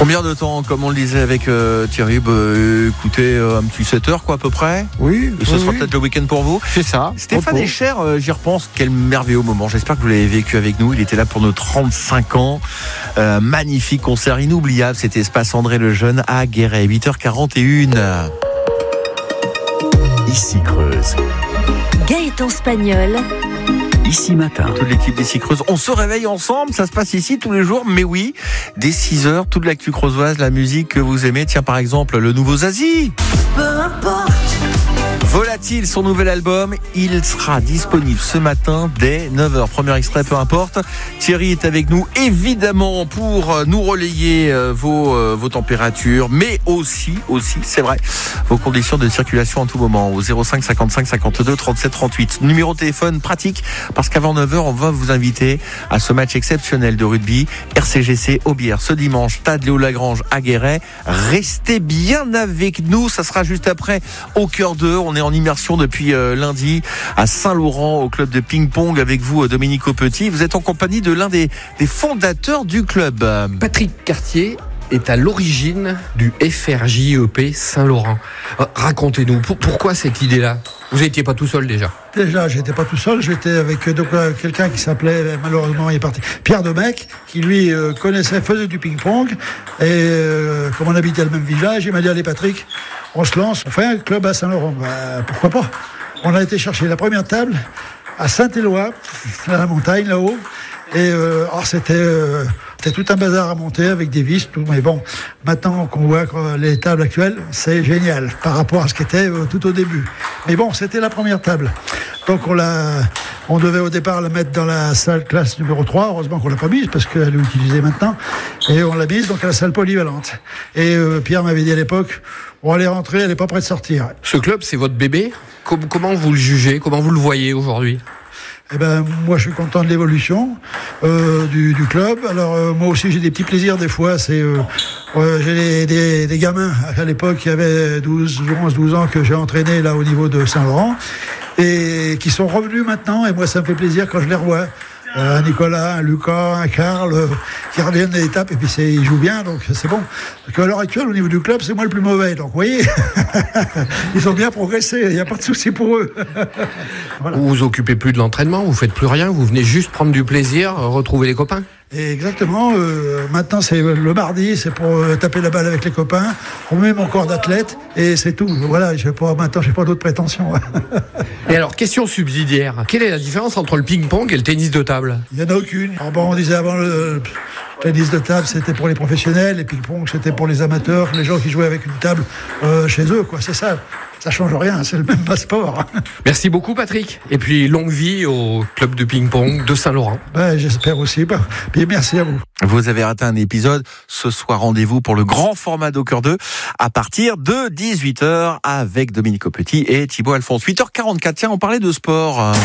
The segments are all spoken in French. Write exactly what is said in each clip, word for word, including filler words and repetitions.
Combien de temps, comme on le disait avec euh, Thierry, bah, écoutez, euh, un petit sept heures quoi à peu près. Oui. Et ce oui, sera oui. peut-être le week-end pour vous. C'est ça. Stéphane Repos. Escher, euh, j'y repense, quel merveilleux moment. J'espère que vous l'avez vécu avec nous. Il était là pour nos trente-cinq ans. Euh, magnifique concert inoubliable. C'était Espace André Lejeune à Guéret, huit heures quarante et une. Ici Creuse. Gaëtan Spagnol. Ici Matin. Toute l'équipe d'Ici Creuse. On se réveille ensemble, ça se passe ici tous les jours, mais oui, dès six heures, toute l'actu creusoise, la musique que vous aimez. Tiens, par exemple, le nouveau Zazie. Peu importe. Volatile, son nouvel album, il sera disponible ce matin dès neuf heures. Premier extrait, peu importe. Thierry est avec nous, évidemment, pour nous relayer vos, vos températures, mais aussi, aussi, c'est vrai, vos conditions de circulation en tout moment, au zéro cinq cinquante-cinq cinquante-deux trente-sept trente-huit. Numéro de téléphone pratique, parce qu'avant neuf heures, on va vous inviter à ce match exceptionnel de rugby, R C G C Aubière, ce dimanche, Stade Léo Lagrange à Guéret. Restez bien avec nous, ça sera juste après, au cœur d'eux. On est en immersion depuis euh, lundi à Saint-Laurent au club de ping-pong avec vous, Dominique Aupetit. Vous êtes en compagnie de l'un des, des fondateurs du club. Patrick Cartier est à l'origine du F R J E P Saint-Laurent. Euh, racontez-nous, pour, pourquoi cette idée-là ? Vous n'étiez pas tout seul déjà ? Déjà, j'étais pas tout seul. J'étais avec donc, euh, quelqu'un qui s'appelait, malheureusement, il est parti, Pierre Demecq, qui lui euh, connaissait, faisait du ping-pong. Et euh, comme on habitait le même village, il m'a dit, allez Patrick, on se lance, on fait un club à Saint-Laurent. Bah, pourquoi pas ? On a été chercher la première table à Saint-Éloi, à la montagne là-haut. Et euh, alors c'était, euh, c'était tout un bazar à monter avec des vis, tout. Mais bon, maintenant qu'on voit les tables actuelles, c'est génial par rapport à ce qui était euh, tout au début. Mais bon, c'était la première table. Donc on l'a, on devait au départ la mettre dans la salle classe numéro trois. Heureusement qu'on l'a pas mise parce qu'elle est utilisée maintenant. Et on l'a mise donc à la salle polyvalente. Et euh, Pierre m'avait dit à l'époque, bon, elle est rentrée, elle n'est pas prête de sortir. Ce club, c'est votre bébé ? Com- Comment vous le jugez ? Comment vous le voyez aujourd'hui ? Eh ben, moi, je suis content de l'évolution euh, du, du club. Alors, euh, moi aussi, j'ai des petits plaisirs des fois. C'est, euh, euh, j'ai des, des, des gamins à l'époque qui avaient douze, onze, douze ans que j'ai entraînés là au niveau de Saint-Laurent et qui sont revenus maintenant. Et moi, ça me fait plaisir quand je les revois. Euh, un Nicolas, un Lucas, un Karl, euh, qui reviennent des étapes et puis c'est, ils jouent bien, donc c'est bon. Parce qu'à l'heure actuelle, au niveau du club, c'est moi le plus mauvais. Donc, vous voyez, ils ont bien progressé. Il n'y a pas de souci pour eux. Voilà. Vous vous occupez plus de l'entraînement, vous faites plus rien, vous venez juste prendre du plaisir, retrouver les copains ? Et exactement. Euh, maintenant, c'est le mardi, c'est pour euh, taper la balle avec les copains. On met mon corps d'athlète et c'est tout. Voilà, j'ai pas, maintenant, j'ai pas d'autres prétentions. Et alors, question subsidiaire, quelle est la différence entre le ping-pong et le tennis de table ? Il n'y en a aucune. Alors bon, on disait avant le tennis de table, c'était pour les professionnels, et ping-pong, c'était pour les amateurs, les gens qui jouaient avec une table euh, chez eux, quoi. C'est ça. Ça change rien, c'est le même passeport. Merci beaucoup Patrick. Et puis longue vie au club de ping-pong de Saint-Laurent. Ben, j'espère aussi. Puis merci à vous. Vous avez raté un épisode. Ce soir, rendez-vous pour le grand format d'Au Cœur d'eux à partir de dix-huit heures avec Dominique Aupetit et Thibaut Alphonse. huit heures quarante-quatre. Tiens, on parlait de sport.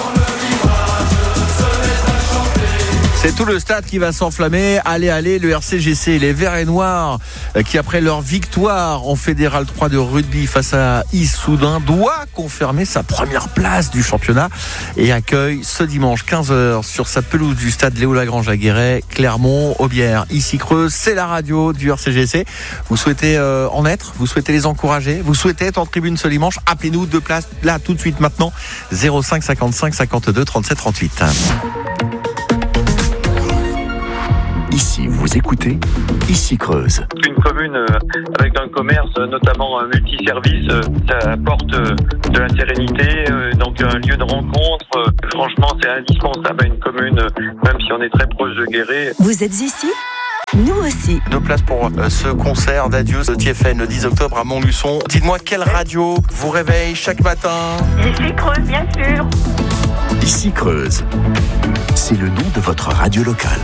C'est tout le stade qui va s'enflammer. Allez, allez, le R C G C, les Verts et Noirs, qui après leur victoire en Fédéral trois de rugby face à Issoudun, doit confirmer sa première place du championnat et accueille ce dimanche quinze heures sur sa pelouse du stade Léo Lagrange à Guéret, Clermont, Aubière, ici Creuse. C'est la radio du R C G C. Vous souhaitez euh, en être, vous souhaitez les encourager, vous souhaitez être en tribune ce dimanche, appelez-nous de place là tout de suite maintenant, zéro cinq cinquante-cinq cinquante-deux trente-sept trente-huit. Ici, vous écoutez Ici Creuse. Une commune euh, avec un commerce, euh, notamment un multiservice, euh, ça apporte euh, de la sérénité, euh, donc un lieu de rencontre. Euh, franchement, c'est indispensable à une commune, euh, même si on est très proche de Guéret. Vous êtes ici ? Nous aussi. Deux places pour euh, ce concert d'adieu de T F N le dix octobre à Montluçon. Dites-moi quelle radio vous réveille chaque matin ? Ici Creuse, bien sûr. Ici Creuse. C'est le nom de votre radio locale.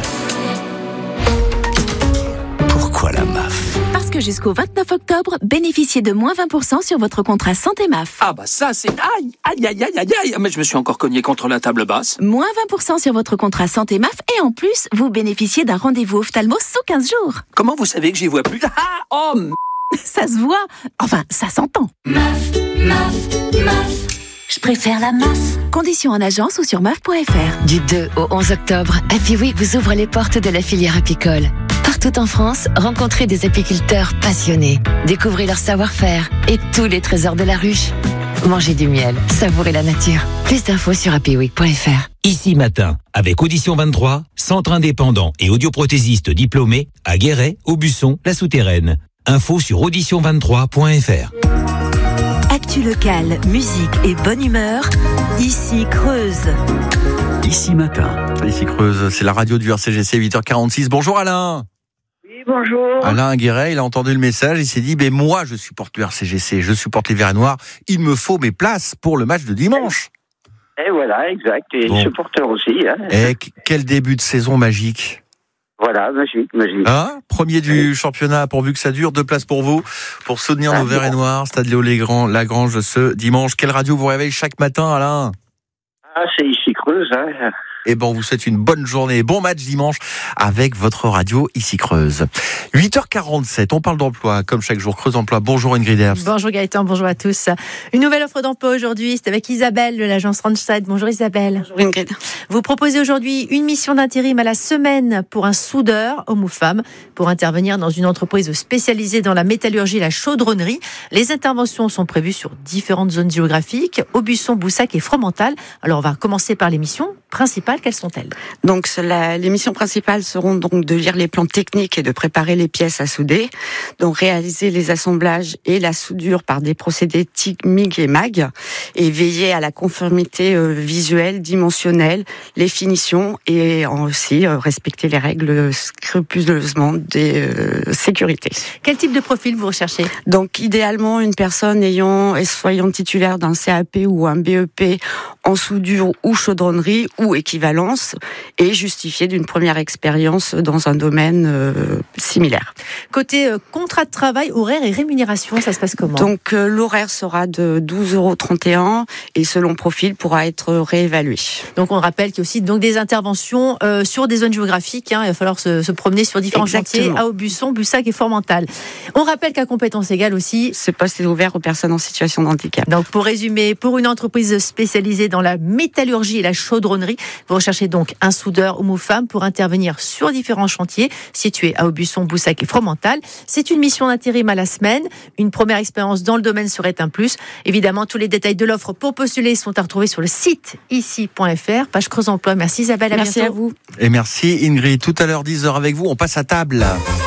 Pourquoi la M A F ? Parce que jusqu'au vingt-neuf octobre, bénéficiez de moins vingt pour cent sur votre contrat santé M A F. Ah bah ça c'est... Aïe, aïe, aïe, aïe, aïe, aïe. Mais je me suis encore cogné contre la table basse. Moins vingt pour cent sur votre contrat santé M A F et en plus, vous bénéficiez d'un rendez-vous ophtalmo sous quinze jours. Comment vous savez que j'y vois plus ? Ah, oh m... Ça se voit. Enfin, ça s'entend. M A F, M A F, M A F. Je préfère la M A F. Conditions en agence ou sur M A F point F R. Du deux au onze octobre, Happy Week vous ouvre les portes de la filière apicole. Partout en France, rencontrez des apiculteurs passionnés. Découvrez leur savoir-faire et tous les trésors de la ruche. Mangez du miel, savourez la nature. Plus d'infos sur happy week point f r. Ici Matin, avec Audition vingt-trois, centre indépendant et audioprothésiste diplômé à Guéret, Aubusson, La Souterraine. Info sur audition vingt-trois point f r. Actu locale, musique et bonne humeur. Ici Creuse. Ici Matin. Ici Creuse, c'est la radio du R C G C, huit heures quarante-six. Bonjour Alain. Oui, bonjour. Alain Guéret, il a entendu le message, il s'est dit, mais moi je supporte le R C G C, je supporte les Verts et Noirs, il me faut mes places pour le match de dimanche. Et voilà, exact, et bon. supporter aussi. Hein. Et quel début de saison magique. Voilà, magique, magique. Hein, premier du oui. championnat, pourvu que ça dure, deux places pour vous, pour soutenir ah, nos Verts et Noirs, Stade Léo Lagrange ce dimanche. Quelle radio vous réveille chaque matin, Alain? Ah, c'est ici Creuse, hein. Et bon, vous souhaite une bonne journée, bon match dimanche avec votre radio ici Creuse. huit heures quarante-sept, on parle d'emploi, comme chaque jour, Creuse Emploi. Bonjour Ingrid Herbst. Bonjour Gaëtan, bonjour à tous. Une nouvelle offre d'emploi aujourd'hui, c'est avec Isabelle de l'agence Randstad. Bonjour Isabelle. Bonjour Ingrid. Vous proposez aujourd'hui une mission d'intérim à la semaine pour un soudeur, homme ou femme, pour intervenir dans une entreprise spécialisée dans la métallurgie et la chaudronnerie. Les interventions sont prévues sur différentes zones géographiques, Aubusson, Boussac et Fromental. Alors on va commencer par les missions principales. Quelles sont-elles? Donc, la, les missions principales seront donc de lire les plans techniques et de préparer les pièces à souder, donc réaliser les assemblages et la soudure par des procédés T I G, M I G et M A G, et veiller à la conformité euh, visuelle, dimensionnelle, les finitions et aussi euh, respecter les règles scrupuleusement des euh, sécurités. Quel type de profil vous recherchez? Donc, idéalement, une personne ayant et soyant titulaire d'un C A P ou un B E P en soudure ou chaudronnerie ou équivalence et justifié d'une première expérience dans un domaine euh, similaire. Côté euh, contrat de travail, horaire et rémunération, ça se passe comment? Donc euh, l'horaire sera de douze euros trente et un et selon profil pourra être réévalué. Donc on rappelle qu'il y a aussi donc des interventions euh, sur des zones géographiques. Hein, il va falloir se, se promener sur différents Exactement. chantiers à Aubusson, Bussac et Fromental. On rappelle qu'à compétence égale aussi, ce poste est ouvert aux personnes en situation de handicap. Donc pour résumer, pour une entreprise spécialisée dans la métallurgie et la chaudronnerie, vous recherchez donc un soudeur homme ou femme pour intervenir sur différents chantiers situés à Aubusson, Boussac et Fromental. C'est une mission d'intérim à la semaine. Une première expérience dans le domaine serait un plus. Évidemment, tous les détails de l'offre pour postuler sont à retrouver sur le site ici point f r, page Creuse Emploi. Merci Isabelle, à merci bientôt. À vous. Et merci Ingrid. Tout à l'heure, dix heures avec vous, on passe à table.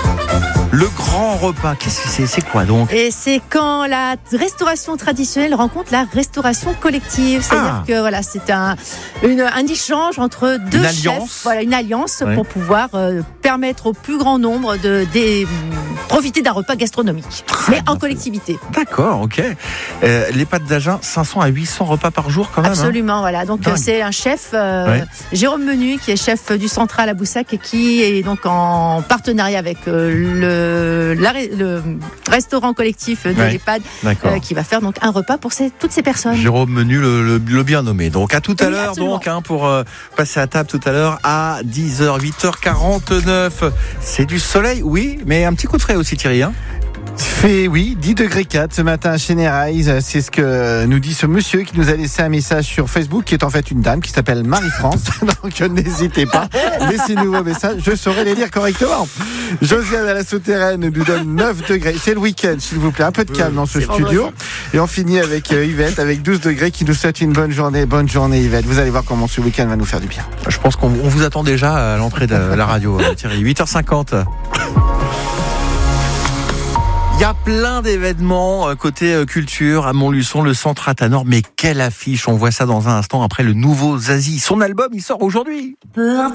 Le grand repas, qu'est-ce que c'est? C'est quoi donc? Et c'est quand la restauration traditionnelle rencontre la restauration collective. C'est-à-dire ah. que voilà, c'est un, une, un échange entre deux une chefs. Alliance. Voilà, une alliance ouais. pour pouvoir euh, permettre au plus grand nombre de, de, de profiter d'un repas gastronomique, Très mais bien. en collectivité. D'accord, ok. Euh, les pâtes d'Agen, cinq cents à huit cents repas par jour quand même. Absolument, hein. voilà. Donc Dingue. c'est un chef, euh, ouais. Jérôme Menu, qui est chef du Central à Boussac et qui est donc en partenariat avec euh, le La, le restaurant collectif de ouais, l'EHPAD euh, qui va faire donc un repas pour ces, toutes ces personnes. Jérôme Menu, le, le, le bien nommé. Donc à tout à oui, l'heure absolument. donc hein, pour euh, passer à table tout à l'heure à dix heures, huit heures quarante-neuf. C'est du soleil, oui, mais un petit coup de frais aussi Thierry. Hein fait, oui, dix degrés quatre ce matin à Chénérailles. C'est ce que nous dit ce monsieur qui nous a laissé un message sur Facebook, qui est en fait une dame qui s'appelle Marie-France. Donc n'hésitez pas, laissez-nous vos messages, je saurai les lire correctement. Josiane à la Souterraine nous donne neuf degrés. C'est le week-end, s'il vous plaît, un peu de calme dans ce C'est studio. vendredi. Et on finit avec euh, Yvette, avec douze degrés, qui nous souhaite une bonne journée. Bonne journée Yvette, vous allez voir comment ce week-end va nous faire du bien. Je pense qu'on on vous attend déjà à l'entrée de la radio, Thierry. huit heures cinquante. Il y a plein d'événements côté culture à Montluçon, le centre Athanor. Mais quelle affiche! On voit ça dans un instant après le nouveau Zazie. Son album, il sort aujourd'hui.